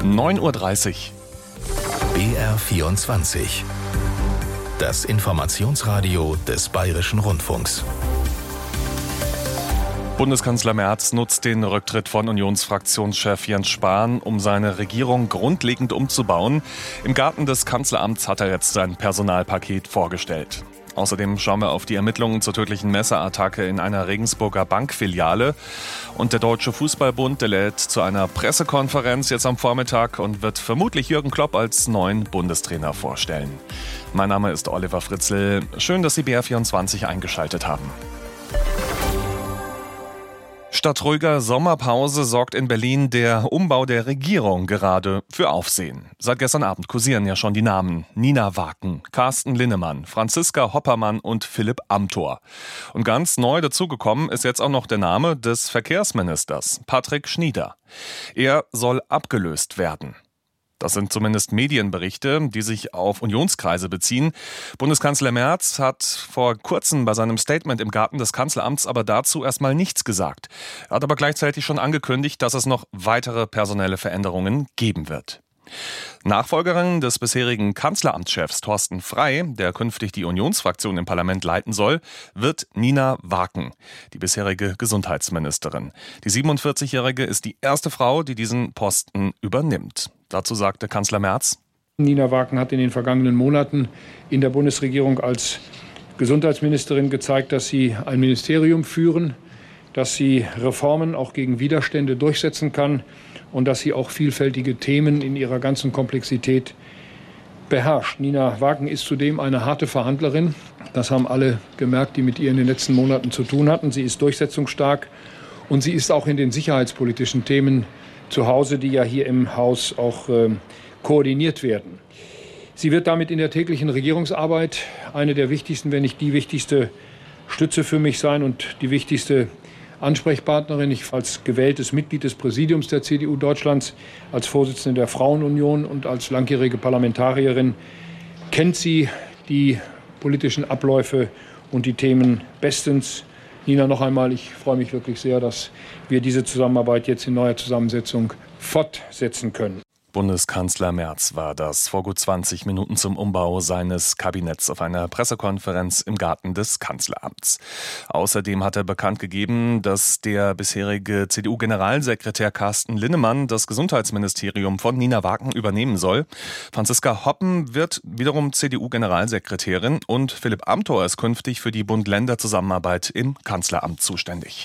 9:30 Uhr. BR24. Das Informationsradio des Bayerischen Rundfunks. Bundeskanzler Merz nutzt den Rücktritt von Unionsfraktionschef Jens Spahn, um seine Regierung grundlegend umzubauen. Im Garten des Kanzleramts hat er jetzt sein Personalpaket vorgestellt. Außerdem schauen wir auf die Ermittlungen zur tödlichen Messerattacke in einer Regensburger Bankfiliale. Und der Deutsche Fußballbund, der lädt zu einer Pressekonferenz jetzt am Vormittag und wird vermutlich Jürgen Klopp als neuen Bundestrainer vorstellen. Mein Name ist Oliver Fritzl. Schön, dass Sie BR24 eingeschaltet haben. Statt ruhiger Sommerpause sorgt in Berlin der Umbau der Regierung gerade für Aufsehen. Seit gestern Abend kursieren ja schon die Namen Nina Waken, Carsten Linnemann, Franziska Hoppermann und Philipp Amthor. Und ganz neu dazugekommen ist jetzt auch noch der Name des Verkehrsministers, Patrick Schnieder. Er soll abgelöst werden. Das sind zumindest Medienberichte, die sich auf Unionskreise beziehen. Bundeskanzler Merz hat vor kurzem bei seinem Statement im Garten des Kanzleramts aber dazu erstmal nichts gesagt. Er hat aber gleichzeitig schon angekündigt, dass es noch weitere personelle Veränderungen geben wird. Nachfolgerin des bisherigen Kanzleramtschefs Thorsten Frey, der künftig die Unionsfraktion im Parlament leiten soll, wird Nina Waken, die bisherige Gesundheitsministerin. Die 47-Jährige ist die erste Frau, die diesen Posten übernimmt. Dazu sagte Kanzler Merz: Nina Waken hat in den vergangenen Monaten in der Bundesregierung als Gesundheitsministerin gezeigt, dass sie ein Ministerium führen, dass sie Reformen auch gegen Widerstände durchsetzen kann und dass sie auch vielfältige Themen in ihrer ganzen Komplexität beherrscht. Nina Waken ist zudem eine harte Verhandlerin. Das haben alle gemerkt, die mit ihr in den letzten Monaten zu tun hatten. Sie ist durchsetzungsstark und sie ist auch in den sicherheitspolitischen Themen zu Hause, die ja hier im Haus auch koordiniert werden. Sie wird damit in der täglichen Regierungsarbeit eine der wichtigsten, wenn nicht die wichtigste Stütze für mich sein und die wichtigste Ansprechpartnerin. Ich als gewähltes Mitglied des Präsidiums der CDU Deutschlands, als Vorsitzende der Frauenunion und als langjährige Parlamentarierin kennt sie die politischen Abläufe und die Themen bestens. Nina, noch einmal, ich freue mich wirklich sehr, dass wir diese Zusammenarbeit jetzt in neuer Zusammensetzung fortsetzen können. Bundeskanzler Merz war das vor gut 20 Minuten zum Umbau seines Kabinetts auf einer Pressekonferenz im Garten des Kanzleramts. Außerdem hat er bekannt gegeben, dass der bisherige CDU-Generalsekretär Carsten Linnemann das Gesundheitsministerium von Nina Waken übernehmen soll. Franziska Hoppen wird wiederum CDU-Generalsekretärin und Philipp Amthor ist künftig für die Bund-Länder-Zusammenarbeit im Kanzleramt zuständig.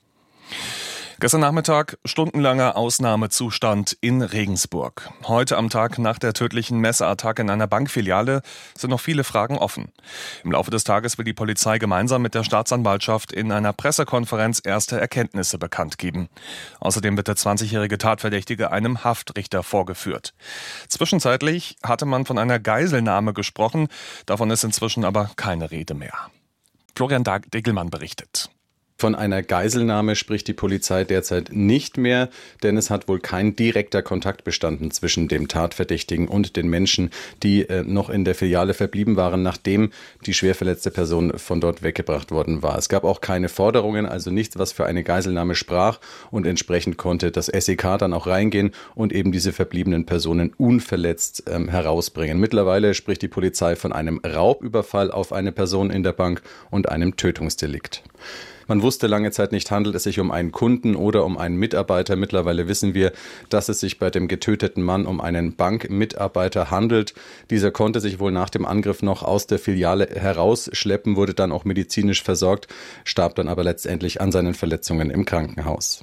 Gestern Nachmittag stundenlanger Ausnahmezustand in Regensburg. Heute am Tag nach der tödlichen Messerattacke in einer Bankfiliale sind noch viele Fragen offen. Im Laufe des Tages will die Polizei gemeinsam mit der Staatsanwaltschaft in einer Pressekonferenz erste Erkenntnisse bekannt geben. Außerdem wird der 20-jährige Tatverdächtige einem Haftrichter vorgeführt. Zwischenzeitlich hatte man von einer Geiselnahme gesprochen, davon ist inzwischen aber keine Rede mehr. Florian Degelmann berichtet. Von einer Geiselnahme spricht die Polizei derzeit nicht mehr, denn es hat wohl kein direkter Kontakt bestanden zwischen dem Tatverdächtigen und den Menschen, die noch in der Filiale verblieben waren, nachdem die schwer verletzte Person von dort weggebracht worden war. Es gab auch keine Forderungen, also nichts, was für eine Geiselnahme sprach, und entsprechend konnte das SEK dann auch reingehen und eben diese verbliebenen Personen unverletzt herausbringen. Mittlerweile spricht die Polizei von einem Raubüberfall auf eine Person in der Bank und einem Tötungsdelikt. Man wusste lange Zeit nicht, handelt es sich um einen Kunden oder um einen Mitarbeiter. Mittlerweile wissen wir, dass es sich bei dem getöteten Mann um einen Bankmitarbeiter handelt. Dieser konnte sich wohl nach dem Angriff noch aus der Filiale herausschleppen, wurde dann auch medizinisch versorgt, starb dann aber letztendlich an seinen Verletzungen im Krankenhaus.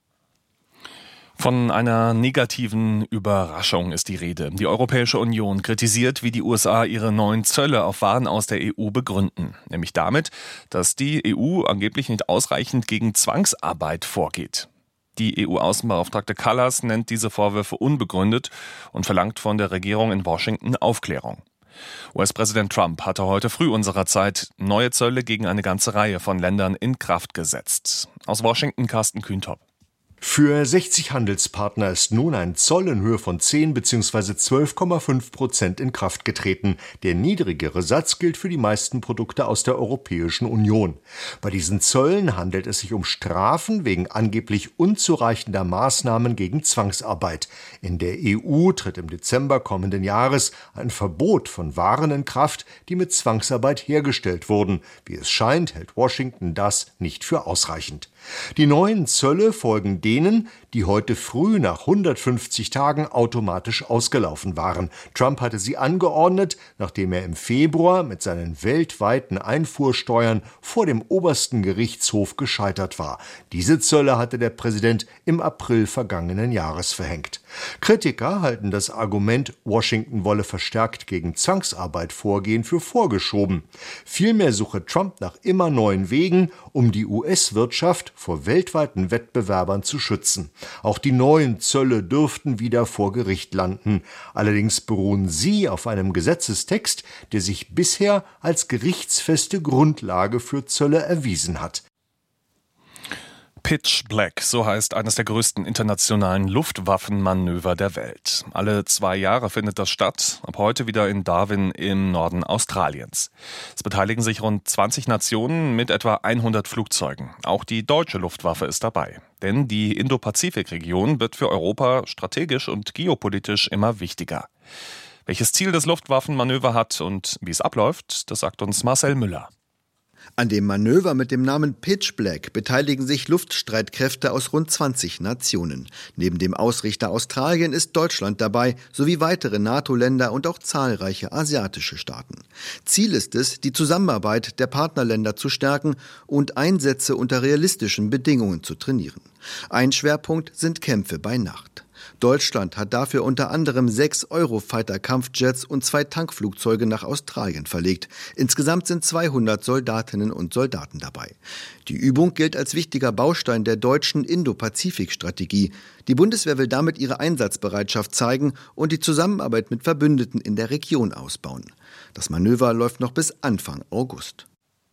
Von einer negativen Überraschung ist die Rede. Die Europäische Union kritisiert, wie die USA ihre neuen Zölle auf Waren aus der EU begründen. Nämlich damit, dass die EU angeblich nicht ausreichend gegen Zwangsarbeit vorgeht. Die EU-Außenbeauftragte Kallas nennt diese Vorwürfe unbegründet und verlangt von der Regierung in Washington Aufklärung. US-Präsident Trump hatte heute früh unserer Zeit neue Zölle gegen eine ganze Reihe von Ländern in Kraft gesetzt. Aus Washington Carsten Kühntop. Für 60 Handelspartner ist nun ein Zoll in Höhe von 10 bzw. 12,5% in Kraft getreten. Der niedrigere Satz gilt für die meisten Produkte aus der Europäischen Union. Bei diesen Zöllen handelt es sich um Strafen wegen angeblich unzureichender Maßnahmen gegen Zwangsarbeit. In der EU tritt im Dezember kommenden Jahres ein Verbot von Waren in Kraft, die mit Zwangsarbeit hergestellt wurden. Wie es scheint, hält Washington das nicht für ausreichend. Die neuen Zölle folgen denen, die heute früh nach 150 Tagen automatisch ausgelaufen waren. Trump hatte sie angeordnet, nachdem er im Februar mit seinen weltweiten Einfuhrsteuern vor dem obersten Gerichtshof gescheitert war. Diese Zölle hatte der Präsident im April vergangenen Jahres verhängt. Kritiker halten das Argument, Washington wolle verstärkt gegen Zwangsarbeit vorgehen, für vorgeschoben. Vielmehr suche Trump nach immer neuen Wegen, um die US-Wirtschaft vor weltweiten Wettbewerbern zu schützen. Auch die neuen Zölle dürften wieder vor Gericht landen. Allerdings beruhen sie auf einem Gesetzestext, der sich bisher als gerichtsfeste Grundlage für Zölle erwiesen hat. Pitch Black, so heißt eines der größten internationalen Luftwaffenmanöver der Welt. Alle 2 Jahre findet das statt, ab heute wieder in Darwin im Norden Australiens. Es beteiligen sich rund 20 Nationen mit etwa 100 Flugzeugen. Auch die deutsche Luftwaffe ist dabei. Denn die Indo-Pazifik-Region wird für Europa strategisch und geopolitisch immer wichtiger. Welches Ziel das Luftwaffenmanöver hat und wie es abläuft, das sagt uns Marcel Müller. An dem Manöver mit dem Namen Pitch Black beteiligen sich Luftstreitkräfte aus rund 20 Nationen. Neben dem Ausrichter Australien ist Deutschland dabei, sowie weitere NATO-Länder und auch zahlreiche asiatische Staaten. Ziel ist es, die Zusammenarbeit der Partnerländer zu stärken und Einsätze unter realistischen Bedingungen zu trainieren. Ein Schwerpunkt sind Kämpfe bei Nacht. Deutschland hat dafür unter anderem 6 Eurofighter-Kampfjets und 2 Tankflugzeuge nach Australien verlegt. Insgesamt sind 200 Soldatinnen und Soldaten dabei. Die Übung gilt als wichtiger Baustein der deutschen Indo-Pazifik-Strategie. Die Bundeswehr will damit ihre Einsatzbereitschaft zeigen und die Zusammenarbeit mit Verbündeten in der Region ausbauen. Das Manöver läuft noch bis Anfang August.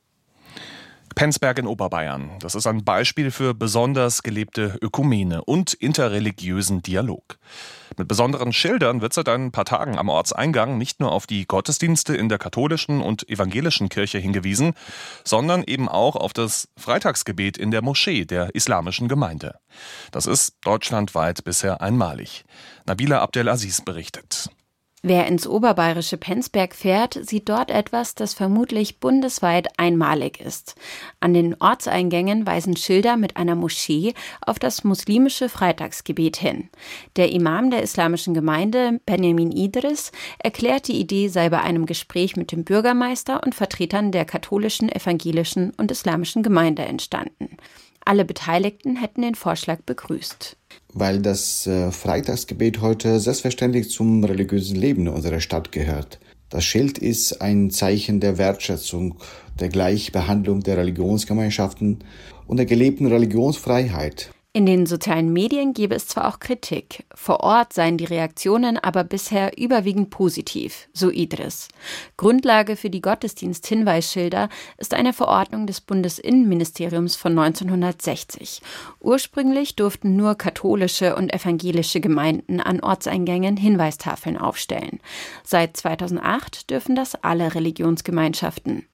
Penzberg in Oberbayern. Das ist ein Beispiel für besonders gelebte Ökumene und interreligiösen Dialog. Mit besonderen Schildern wird seit ein paar Tagen am Ortseingang nicht nur auf die Gottesdienste in der katholischen und evangelischen Kirche hingewiesen, sondern eben auch auf das Freitagsgebet in der Moschee der islamischen Gemeinde. Das ist deutschlandweit bisher einmalig. Nabila Abdelaziz berichtet. Wer ins oberbayerische Penzberg fährt, sieht dort etwas, das vermutlich bundesweit einmalig ist. An den Ortseingängen weisen Schilder mit einer Moschee auf das muslimische Freitagsgebet hin. Der Imam der islamischen Gemeinde, Benjamin Idris, erklärt, die Idee sei bei einem Gespräch mit dem Bürgermeister und Vertretern der katholischen, evangelischen und islamischen Gemeinde entstanden. Alle Beteiligten hätten den Vorschlag begrüßt. Weil das Freitagsgebet heute selbstverständlich zum religiösen Leben unserer Stadt gehört. Das Schild ist ein Zeichen der Wertschätzung, der Gleichbehandlung der Religionsgemeinschaften und der gelebten Religionsfreiheit. In den sozialen Medien gebe es zwar auch Kritik, vor Ort seien die Reaktionen aber bisher überwiegend positiv, so Idris. Grundlage für die Gottesdienst-Hinweisschilder ist eine Verordnung des Bundesinnenministeriums von 1960. Ursprünglich durften nur katholische und evangelische Gemeinden an Ortseingängen Hinweistafeln aufstellen. Seit 2008 dürfen das alle Religionsgemeinschaften.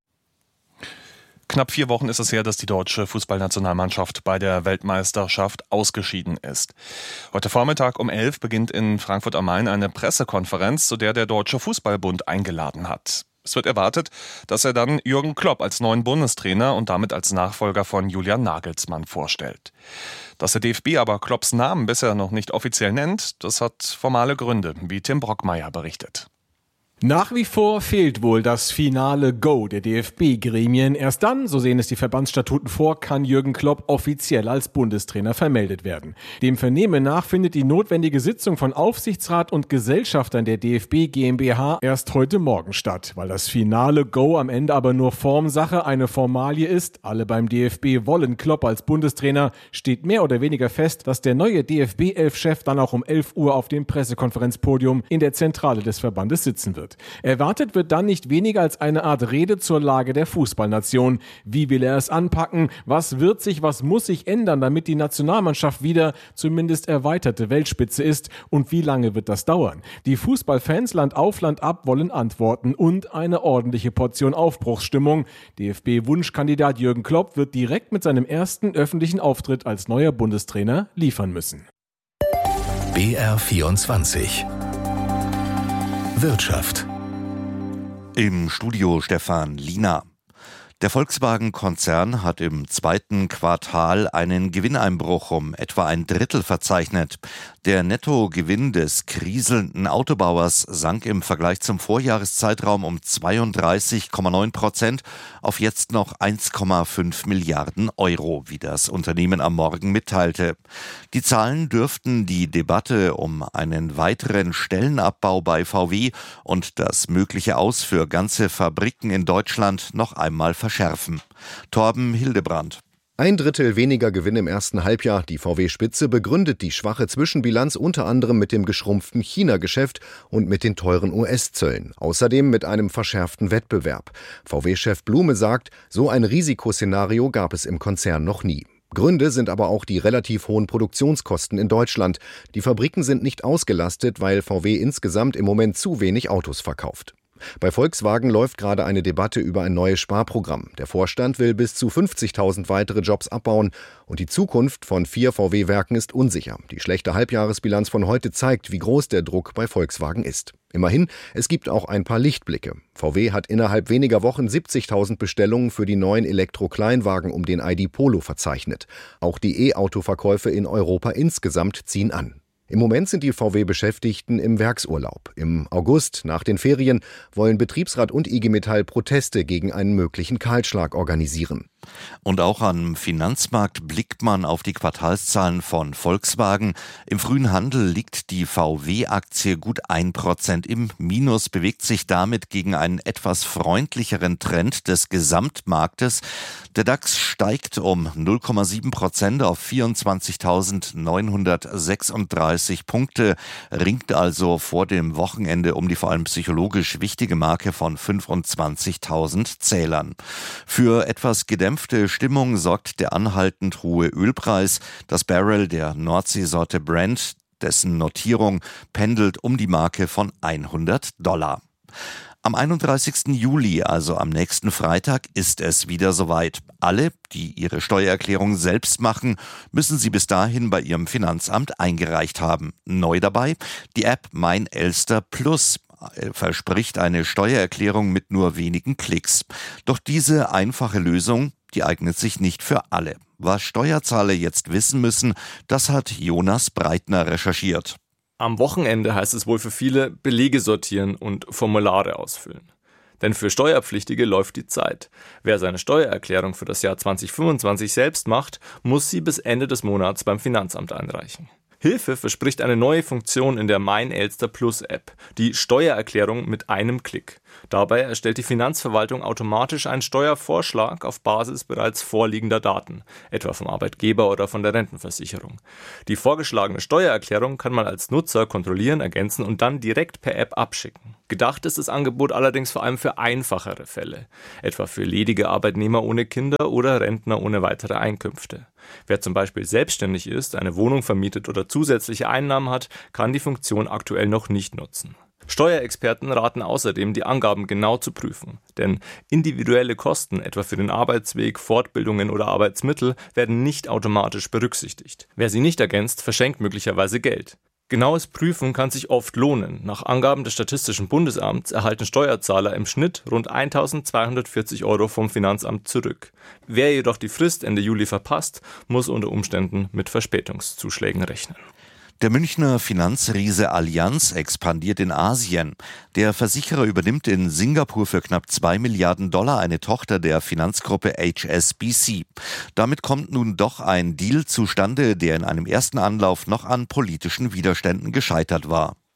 Knapp 4 Wochen ist es her, dass die deutsche Fußballnationalmannschaft bei der Weltmeisterschaft ausgeschieden ist. Heute Vormittag um 11 beginnt in Frankfurt am Main eine Pressekonferenz, zu der der Deutsche Fußballbund eingeladen hat. Es wird erwartet, dass er dann Jürgen Klopp als neuen Bundestrainer und damit als Nachfolger von Julian Nagelsmann vorstellt. Dass der DFB aber Klopps Namen bisher noch nicht offiziell nennt, das hat formale Gründe, wie Tim Brockmeier berichtet. Nach wie vor fehlt wohl das finale Go der DFB-Gremien. Erst dann, so sehen es die Verbandsstatuten vor, kann Jürgen Klopp offiziell als Bundestrainer vermeldet werden. Dem Vernehmen nach findet die notwendige Sitzung von Aufsichtsrat und Gesellschaftern der DFB GmbH erst heute Morgen statt. Weil das finale Go am Ende aber nur Formsache, eine Formalie ist, alle beim DFB wollen Klopp als Bundestrainer, steht mehr oder weniger fest, dass der neue DFB-11-Chef dann auch um 11 Uhr auf dem Pressekonferenzpodium in der Zentrale des Verbandes sitzen wird. wird. Erwartet wird dann nicht weniger als eine Art Rede zur Lage der Fußballnation. Wie will er es anpacken? Was wird sich, was muss sich ändern, damit die Nationalmannschaft wieder zumindest erweiterte Weltspitze ist? Und wie lange wird das dauern? Die Fußballfans Land auf, Land ab wollen Antworten und eine ordentliche Portion Aufbruchsstimmung. DFB-Wunschkandidat Jürgen Klopp wird direkt mit seinem ersten öffentlichen Auftritt als neuer Bundestrainer liefern müssen. BR24 Wirtschaft. Im Studio Stefan Liener. Der Volkswagen-Konzern hat im zweiten Quartal einen Gewinneinbruch um etwa ein Drittel verzeichnet. Der Nettogewinn des kriselnden Autobauers sank im Vergleich zum Vorjahreszeitraum um 32,9% auf jetzt noch 1,5 Milliarden Euro, wie das Unternehmen am Morgen mitteilte. Die Zahlen dürften die Debatte um einen weiteren Stellenabbau bei VW und das mögliche Aus für ganze Fabriken in Deutschland noch einmal verschärfen. Torben Hildebrand. Ein Drittel weniger Gewinn im ersten Halbjahr. Die VW-Spitze begründet die schwache Zwischenbilanz unter anderem mit dem geschrumpften China-Geschäft und mit den teuren US-Zöllen. Außerdem mit einem verschärften Wettbewerb. VW-Chef Blume sagt, so ein Risikoszenario gab es im Konzern noch nie. Gründe sind aber auch die relativ hohen Produktionskosten in Deutschland. Die Fabriken sind nicht ausgelastet, weil VW insgesamt im Moment zu wenig Autos verkauft. Bei Volkswagen läuft gerade eine Debatte über ein neues Sparprogramm. Der Vorstand will bis zu 50.000 weitere Jobs abbauen und die Zukunft von 4 VW-Werken ist unsicher. Die schlechte Halbjahresbilanz von heute zeigt, wie groß der Druck bei Volkswagen ist. Immerhin, es gibt auch ein paar Lichtblicke. VW hat innerhalb weniger Wochen 70.000 Bestellungen für die neuen Elektro-Kleinwagen um den ID Polo verzeichnet. Auch die E-Auto-Verkäufe in Europa insgesamt ziehen an. Im Moment sind die VW-Beschäftigten im Werksurlaub. Im August, nach den Ferien, wollen Betriebsrat und IG Metall Proteste gegen einen möglichen Kahlschlag organisieren. Und auch am Finanzmarkt blickt man auf die Quartalszahlen von Volkswagen. Im frühen Handel liegt die VW-Aktie gut 1% im Minus, bewegt sich damit gegen einen etwas freundlicheren Trend des Gesamtmarktes. Der DAX steigt um 0,7% auf 24.936 Punkte, ringt also vor dem Wochenende um die vor allem psychologisch wichtige Marke von 25.000 Zählern. Für etwas gedämpfte Stimmung sorgt der anhaltend hohe Ölpreis. Das Barrel der Nordseesorte Brent, dessen Notierung pendelt um die Marke von $100. Am 31. Juli, also am nächsten Freitag, ist es wieder soweit. Alle, die ihre Steuererklärung selbst machen, müssen sie bis dahin bei ihrem Finanzamt eingereicht haben. Neu dabei die App Mein Elster Plus verspricht eine Steuererklärung mit nur wenigen Klicks. Doch diese einfache Lösung, die eignet sich nicht für alle. Was Steuerzahler jetzt wissen müssen, das hat Jonas Breitner recherchiert. Am Wochenende heißt es wohl für viele Belege sortieren und Formulare ausfüllen. Denn für Steuerpflichtige läuft die Zeit. Wer seine Steuererklärung für das Jahr 2025 selbst macht, muss sie bis Ende des Monats beim Finanzamt einreichen. Hilfe verspricht eine neue Funktion in der Mein Elster Plus App, die Steuererklärung mit einem Klick. Dabei erstellt die Finanzverwaltung automatisch einen Steuervorschlag auf Basis bereits vorliegender Daten, etwa vom Arbeitgeber oder von der Rentenversicherung. Die vorgeschlagene Steuererklärung kann man als Nutzer kontrollieren, ergänzen und dann direkt per App abschicken. Gedacht ist das Angebot allerdings vor allem für einfachere Fälle, etwa für ledige Arbeitnehmer ohne Kinder oder Rentner ohne weitere Einkünfte. Wer zum Beispiel selbstständig ist, eine Wohnung vermietet oder zusätzliche Einnahmen hat, kann die Funktion aktuell noch nicht nutzen. Steuerexperten raten außerdem, die Angaben genau zu prüfen, denn individuelle Kosten, etwa für den Arbeitsweg, Fortbildungen oder Arbeitsmittel, werden nicht automatisch berücksichtigt. Wer sie nicht ergänzt, verschenkt möglicherweise Geld. Genaues Prüfen kann sich oft lohnen. Nach Angaben des Statistischen Bundesamts erhalten Steuerzahler im Schnitt rund 1.240 € vom Finanzamt zurück. Wer jedoch die Frist Ende Juli verpasst, muss unter Umständen mit Verspätungszuschlägen rechnen. Der Münchner Finanzriese Allianz expandiert in Asien. Der Versicherer übernimmt in Singapur für knapp $2 Milliarden eine Tochter der Finanzgruppe HSBC. Damit kommt nun doch ein Deal zustande, der in einem ersten Anlauf noch an politischen Widerständen gescheitert war.